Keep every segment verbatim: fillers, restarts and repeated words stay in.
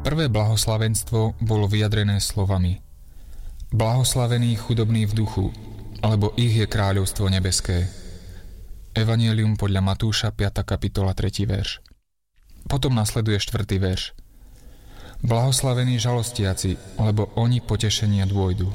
Prvé blahoslavenstvo bolo vyjadrené slovami: Blahoslavení chudobní v duchu, lebo ich je kráľovstvo nebeské. Evangelium podľa Matúša, piata kapitola, tretí verš. Potom nasleduje štvrtý verš. Blahoslavení žalostiaci, lebo oni potešenia dôjdu.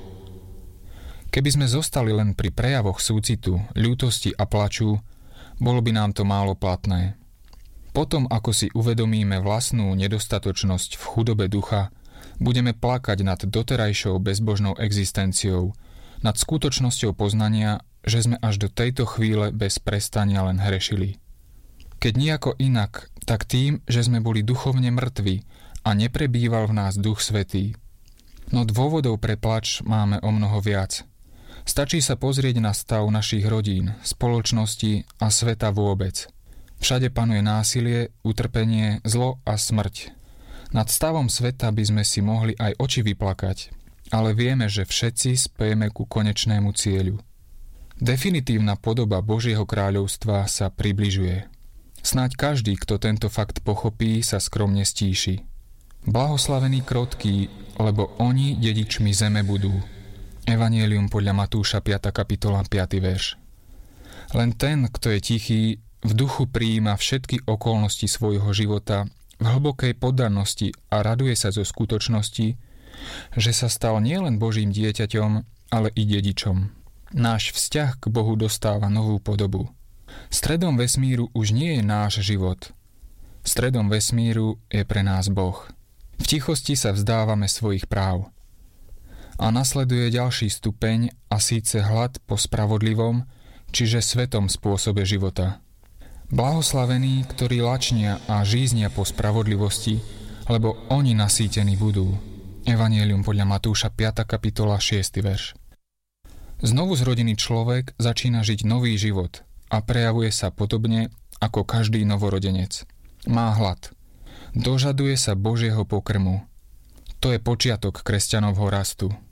Keby sme zostali len pri prejavoch súcitu, ľútosti a plaču, bolo by nám to málo platné. Potom, ako si uvedomíme vlastnú nedostatočnosť v chudobe ducha, budeme plakať nad doterajšou bezbožnou existenciou, nad skutočnosťou poznania, že sme až do tejto chvíle bez prestania len hrešili. Keď nijako inak, tak tým, že sme boli duchovne mŕtvi a neprebýval v nás Duch Svätý. No dôvodov pre plač máme o mnoho viac. Stačí sa pozrieť na stav našich rodín, spoločnosti a sveta vôbec. Všade panuje násilie, utrpenie, zlo a smrť. Nad stavom sveta by sme si mohli aj oči vyplakať, ale vieme, že všetci spejeme ku konečnému cieľu. Definitívna podoba Božieho kráľovstva sa približuje. Snáď každý, kto tento fakt pochopí, sa skromne stíši. Blahoslavení krotkí, lebo oni dedičmi zeme budú. Evangelium podľa Matúša, piata kapitola, piaty verš. Len ten, kto je tichý, v duchu prijíma všetky okolnosti svojho života v hlbokej poddanosti a raduje sa zo skutočnosti, že sa stal nielen Božím dieťaťom, ale i dedičom. Náš vzťah k Bohu dostáva novú podobu. Stredom vesmíru už nie je náš život. Stredom vesmíru je pre nás Boh. V tichosti sa vzdávame svojich práv. A nasleduje ďalší stupeň, a síce hlad po spravodlivom, čiže svetom spôsobe života. Blahoslavení, ktorí lačnia a žíznia po spravodlivosti, lebo oni nasýtení budú. Evangelium podľa Matúša, piata kapitola, šiesty verš. Znovu zrodený človek začína žiť nový život a prejavuje sa podobne ako každý novorodenec. Má hlad. Dožaduje sa Božieho pokrmu. To je počiatok kresťanovho rastu.